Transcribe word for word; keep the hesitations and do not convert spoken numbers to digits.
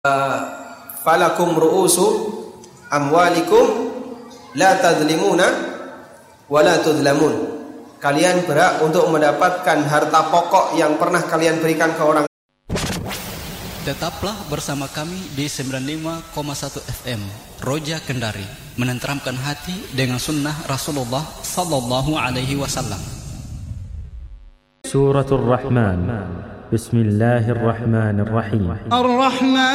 falakum ru'usu amwalikum la tadlimuna wa la tudlamun. Kalian berhak untuk mendapatkan harta pokok yang pernah kalian berikan ke orang. Tetaplah bersama kami di sembilan puluh lima koma satu F M Roja Kendari, menenteramkan hati dengan sunnah Rasulullah sallallahu alaihi wasallam. Suratul Rahman. Bismillahirrahmanirrahim. Ar-Rahman.